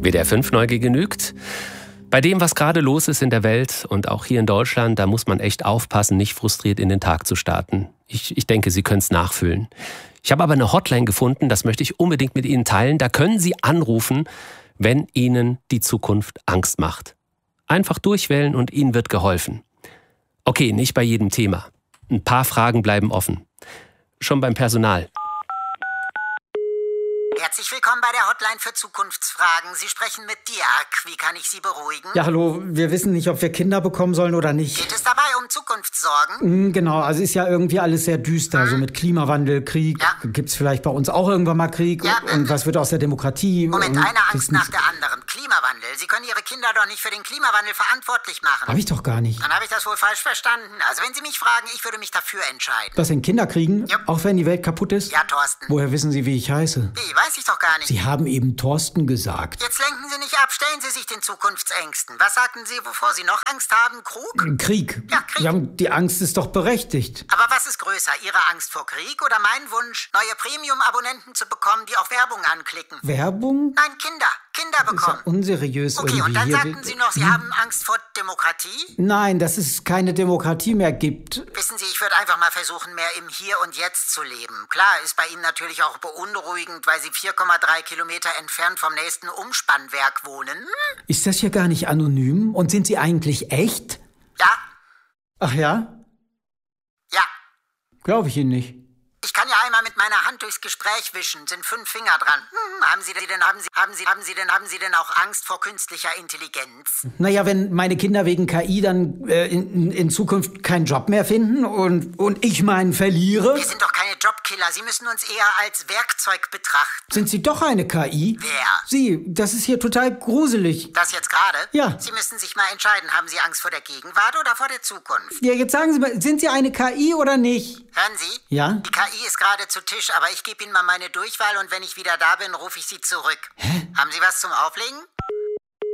WDR 5 Neugier genügt. Bei dem, was gerade los ist in der Welt und auch hier in Deutschland, da muss man echt aufpassen, nicht frustriert in den Tag zu starten. Ich denke, Sie können es nachfühlen. Ich habe aber eine Hotline gefunden, das möchte ich unbedingt mit Ihnen teilen. Da können Sie anrufen, wenn Ihnen die Zukunft Angst macht. Einfach durchwählen und Ihnen wird geholfen. Okay, nicht bei jedem Thema. Ein paar Fragen bleiben offen. Schon beim Personal. Herzlich willkommen bei der Hotline für Zukunftsfragen. Sie sprechen mit Dirk. Wie kann ich Sie beruhigen? Ja, hallo, wir wissen nicht, ob wir Kinder bekommen sollen oder nicht. Geht es dabei um Zukunftssorgen? Genau, also ist ja irgendwie alles sehr düster, so mit Klimawandel, Krieg. Ja. Gibt's vielleicht bei uns auch irgendwann mal Krieg? Ja. Und was wird aus der Demokratie? Moment, Und eine Angst wissen nach Sie- der anderen. Klimawandel. Sie können Ihre Kinder doch nicht für den Klimawandel verantwortlich machen. Hab ich doch gar nicht. Dann habe ich das wohl falsch verstanden. Also wenn Sie mich fragen, ich würde mich dafür entscheiden. Dass wir Kinder kriegen, Ja. auch wenn die Welt kaputt ist? Ja, Thorsten. Woher wissen Sie, wie ich heiße? Wie, weiß ich doch gar nicht. Sie haben eben Thorsten gesagt. Jetzt lenken Sie nicht ab, stellen Sie sich den Zukunftsängsten. Was sagten Sie, wovor Sie noch Angst haben? Krug? Krieg. Ja, Krieg. Ja, die Angst ist doch berechtigt. Aber was ist größer, Ihre Angst vor Krieg oder mein Wunsch, neue Premium-Abonnenten zu bekommen, die auch Werbung anklicken? Werbung? Nein, Kinder Ist ja bekommen. unseriös Okay, irgendwie. und dann Hier- sagten Sie noch, Sie haben Angst vor Demokratie? Nein, dass es keine Demokratie mehr gibt. Wissen Sie, ich würde einfach mal versuchen, mehr im Hier und Jetzt zu leben. Klar, ist bei Ihnen natürlich auch beunruhigend, weil Sie 4,3 Kilometer entfernt vom nächsten Umspannwerk wohnen. Ist das hier gar nicht anonym? Und sind Sie eigentlich echt? Ja, Ach ja? ja. Glaube ich Ihnen nicht. Ich kann ja einmal mit meiner Hand durchs Gespräch wischen, sind 5 Finger dran. Haben Sie denn auch Angst vor künstlicher Intelligenz? Naja, wenn meine Kinder wegen KI dann in Zukunft keinen Job mehr finden und ich meinen verliere, Wir sind doch keine Jobkiller, Sie müssen uns eher als Werkzeug betrachten. sind Sie doch eine KI? Wer? Sie, das ist hier total gruselig. Das jetzt gerade? Ja. Sie müssen sich mal entscheiden, haben Sie Angst vor der Gegenwart oder vor der Zukunft? Ja, jetzt sagen Sie mal, sind Sie eine KI oder nicht? Hören Sie? Ja? Die KI ist gerade zu Tisch, aber ich gebe Ihnen mal meine Durchwahl und wenn ich wieder da bin, rufe ich Sie zurück. Haben Sie was zum Auflegen?